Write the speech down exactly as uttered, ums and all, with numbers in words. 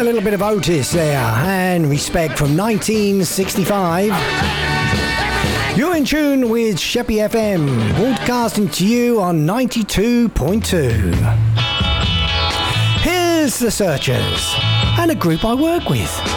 little bit of Otis there, and Respect from nineteen sixty-five. You're in tune with Sheppy F M, broadcasting to you on ninety-two point two. Here's The Searchers, and a group I work with.